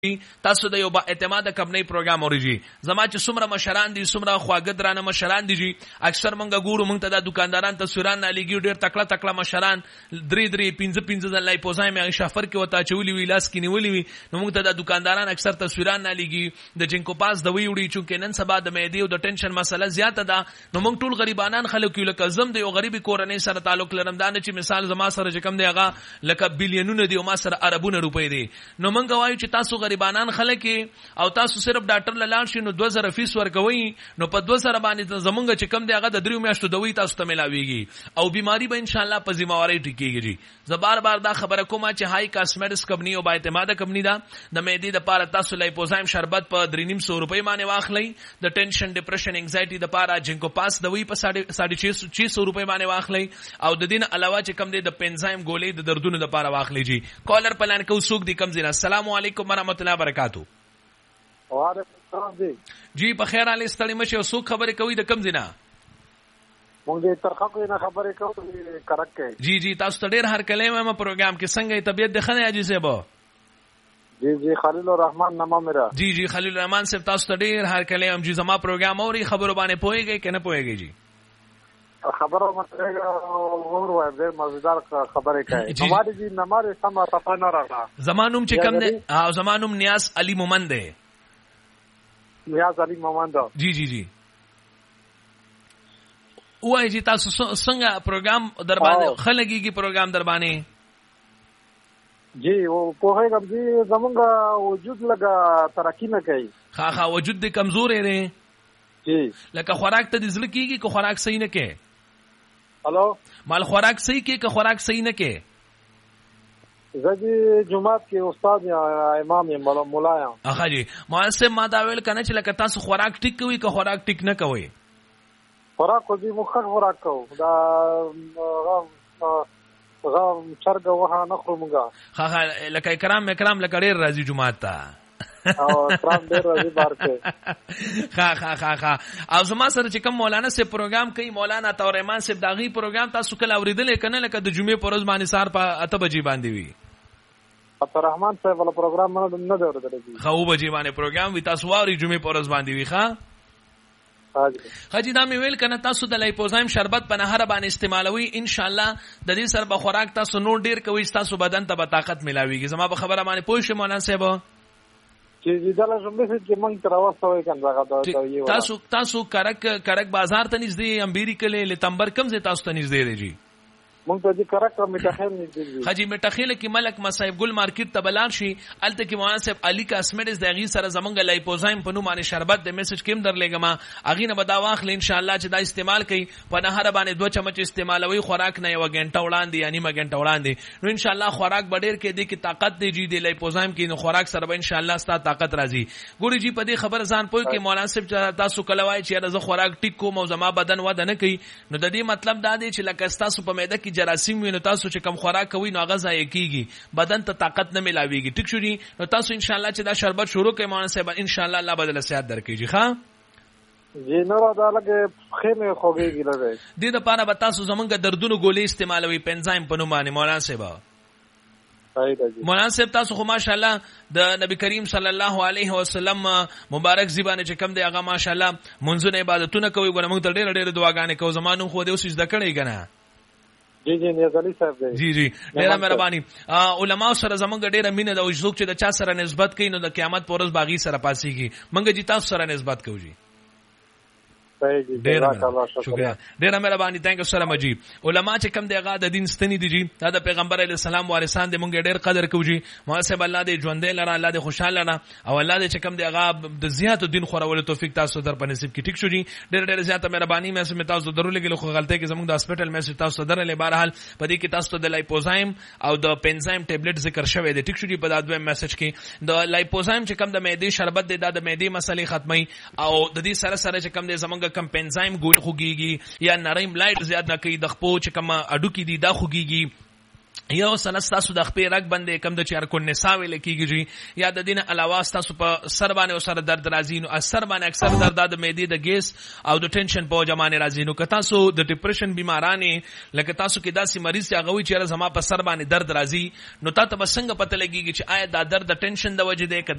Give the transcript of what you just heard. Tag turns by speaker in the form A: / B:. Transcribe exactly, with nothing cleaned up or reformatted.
A: تاسو د یو با اعتماد کمپنی پروګرام اوريږي زما چې څومره مشران دي څومره خواګدرانه مشران دي جی اکثر مونږ ګورو مونږ ته د دکانداران تصویران نه لګي ډیر تکړه تکړه مشران درې درې پنځه پنځه د لای پوزایم هغه شافر کې وتا چولي وی لاس کې نیولې وی نو مونږ ته د دکانداران اکثر تصویران نه لګي د جنکو پاس د وی وړي چې نن سبا د مېدی او د ټینشن مسله زیاته ده نو مونږ ټول غریبانان خلک یو لکه زم د یو غریبي کورنۍ سره تعلق لرم دا نه چې مثال زما سره چې کم دی هغه لکه بلیونونه دی او ما سره اربونه روپۍ دي نو مونږ وایو چې تاسو غریبانان خلک او تاسو صرف ډاکټر لاله شي نو دوه زره فیس ورکوي نو په دوه زره باندې زمونږ چې کم دی هغه د دریو میاشتو دوی تاسو ته ملاويږي او بیماری به ان شاء الله په ذمہواری ټیکيږي زه بار بار دا خبره کوم چې هاي کاسمیټکس کمپنی او با اعتماد کمپنی دا د مېدی د پاره تاسو لایپوزایم شربت په درې نیم سو روپۍ باندې واخلئ د ټینشن ډیپریشن انزایټي د پاره جنکو پاس دوی په ساڑھے چھ سو روپۍ باندې واخلئ او د دین علاوه چې کم دی د پنزایم ګولې د دردونو د پاره واخلئ جی کالر پلان کو سوق دی کم زینا السلام علیکم ورحمت الله وبرکاتہ جی په خیر علي ستړي مشه او څوک خبرې کوي د کم زینا
B: مونږ دې ترخه کوي نه خبرې کوي کرک کې
A: جی جی تاسو ته ډېر هر کلمه ما پروګرام کې څنګه طبيعت د خنه اجي سبا
B: جی جی خلیل الرحمن نامه میرا
A: جی جی خلیل الرحمن صاحب تاسو ته ډېر هر کلمه جی زما پروګرام اوري خبرو باندې پويږي کنه پويږي جی
B: خبرو مطلب اور وای ډېر مزیدار خبرې کوي نماز جی نماز سم صفه نه راغله
A: زمانوم چې کم نه او زمانوم نیاز علي مومند دی
B: نیاز علي مومند
A: جی جی جی وای جی تاسو څنګه پروګرام در باندې خلګيږي پروګرام در باندې
B: جی او په هغه جی زمونږ وجود لگا ترقی نه کوي
A: ها ها وجود دې کمزور دی
B: جی
A: لکه خوراک ته د ځل کیږي کو خوراک صحیح نه کوي
B: الو
A: مال خوراک صحیح کې که خوراک صحیح نه کوي
B: زجی جمعات کې استاد یا امام یا مولا یا
A: اخا جی مؤسسه ما دا ویل کنه چې لکه تاسو خوراک ټیک کوي که خوراک ټیک نه کوي
B: خوراک کو دې مخه خوراک کو دا غام چرګ وها نه خورمګه
A: ها ها لکه کرام اکرام لکه ډیر راځي جمعات ته
B: او ترام ډیر راځي بارته
A: ها ها ها ها او زما سره چې کوم مولانا سه پروګرام کوي مولانا تورمان سه داغي پروګرام تاسو کله اوریدل کنه لکه د جمعې پروز باندې سار په اته بجې باندې وي
B: عبدالرحمن صاحب ولا پروګرام نه نه دی اوریدل
A: خو بجې باندې پروګرام وي تاسو واري جمعې پروز باندې وي ښا خاجي دا مې ویل کنه تاسو د لایپوزایم شربت په نهر باندې استعمالوي ان شاء الله د دې سره به خوراک تاسو نور ډیر کوي تاسو بدن ته به طاقت ملاويږي زما په خبره باندې پوه شئ مولانا صاحب
B: چې دا لږ به چې موږ تر اوسه وای کنه دا
A: تاسو تاسو کرک کرک بازار ته نږدې امریکا له لتمبر کم زه تاسو ته نږدې دی
B: مونږ ته دې کرک میټخیل نږدې
A: حاجی میټخیل کې ملک مصاحب ګل مارکیټ ته بلار شي الته کې مولانا صاحب علي کاسمیټکس د غي سره زمونږ لایپوزایم په نوم باندې شربت د میسج کېم درلېګما اغه نه بدا واخل ان شاء الله چې دا استعمال کړي په نهر باندې دوه چمچ استعمالوي خوراک نه یو غنټه وړاندې یعنی ما غنټه وړاندې نو ان شاء الله خوراک بډیر کې دي کې طاقت دی جی د لایپوزایم کې نو خوراک سره ان شاء الله ستاسو طاقت راځي ګوري جی په دې خبر ځان پوي کې مولانا صاحب تاسو کله وای چې زه خوراک ټیک کوم او زما بدن وده نه کوي نو د دې مطلب دا دی چې لکه تاسو په معده کې جراثیم وي نو تاسو چې کم خوراک کوي نو هغه ځای کیږي بدن ته طاقت نه ملاويږي ټیک شو جی نو تاسو ان شاء الله چې دا شربت شروع کړئ مولانا صاحب ان شاء الله الله بدل صحت درکړي جی ښا
B: جی نو دا لګه خېمه خوږیږي لږه
A: دې د پاره به تاسو زمونږ دردونو ګولې استعمالوي پنزایم په نوم باندې مولانا صاحب مولانا صاحب تاسو خو ماشاءالله د نبی کریم صلی الله علیه وسلم مبارک زبانه چې کم دی هغه ماشاءالله منځونه عبادتونه کوي ګور موږ ته ډېر ډېر دعاګانې کوو زمانو خو دې اوس زده کړی کنه
B: جی جی نیازلی صاحب دی
A: جی جی ډیره مهرباني علماء سره زمونږ ډیره مینه د وجود چې د چا سره نسبت کوي نو د قیامت پر ورځ باغی سره پاسيږي منګه جی تاسو سره نسبت کوي جی ډیره شکریہ ډیره مهرباني ثانک یو سره مجي علماء چې کم دیغه د دین ستنی دي جی دا د پیغمبر علی السلام وارثان دي مونږ ډیر قدر کوو جی محاسب الله دې ژوندې لره الله دې خوشاله لره او الله دې چې کم دیغه د زیات دین خورول توفیق تاسو در په نصیب کې ټیک شو جی ډیر ډیر زیاته مهرباني مې سم تاسو ضرور لګل خو غلطه کې زموږ د هسپټل مې تاسو درلې بهرحال په دې کې تاسو د لایپوزایم او د پنزایم ټابلیټ ذکر شوی دی ټیک شو جی په دا دوه میسج کې د لایپوزایم چې کم د معدې شربت دی دا د معدې مسلې ختمي او د دې سره سره چې کم دی زموږ کم پنزایم خوږیږي یا نرم لایټ زیات نه کوي د خپو چې کوم اډو کې دي دا خوږیږي یو سنس تاسو د خپې رګ باندې کم د چار کو نساء ویل کیږي یا د دین علاوه تاسو په سر باندې سره درد راځي نو اثر باندې اکثر درد د معدې د ګیس او د ټینشن په جمانه راځي نو که تاسو د ډیپریشن بیمارانه لکه تاسو کې داسې مریض چې هغه وی چې زما په سر باندې درد راځي نو تاسو به څنګه پته لګیږي چې آیا دا درد د ټینشن د وجې دی